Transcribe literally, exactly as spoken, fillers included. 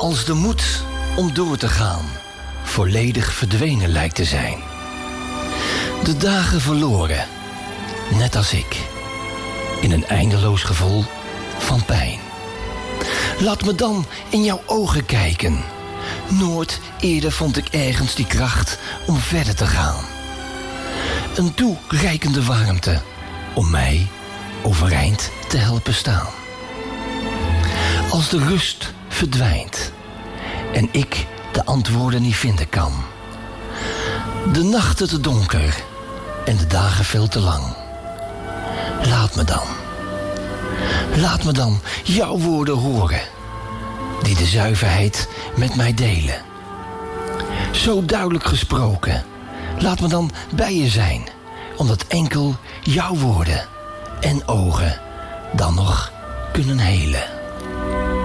Als de moed om door te gaan volledig verdwenen lijkt te zijn. De dagen verloren, net als ik, in een eindeloos gevoel van pijn. Laat me dan in jouw ogen kijken. Nooit eerder vond ik ergens die kracht om verder te gaan. Een toereikende warmte om mij overeind te helpen staan. Als de rust verdwijnt en ik de antwoorden niet vinden kan. De nachten te donker en de dagen veel te lang. Laat me dan, laat me dan jouw woorden horen, die de zuiverheid met mij delen. Zo duidelijk gesproken, laat me dan bij je zijn, omdat enkel jouw woorden en ogen dan nog kunnen helen.